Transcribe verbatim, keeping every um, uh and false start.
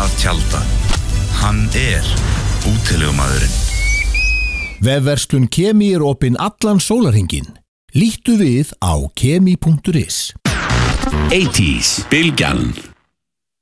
að tjalda. Hann er útilegumaðurinn. Vefverslun Kemi er opin allan sólarhringinn. Líttu við á kemi punktur is. eighties, Bylgjan.